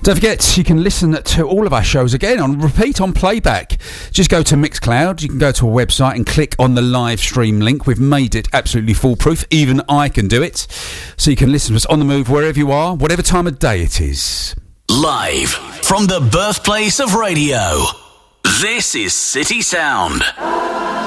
Don't forget, you can listen to all of our shows again on repeat, on playback. Just go to Mixcloud. You can go to a website and click on the live stream link. We've made it absolutely foolproof. Even I can do it. So you can listen to us on the move wherever you are, whatever time of day it is. Live from the birthplace of radio, this is City Sound.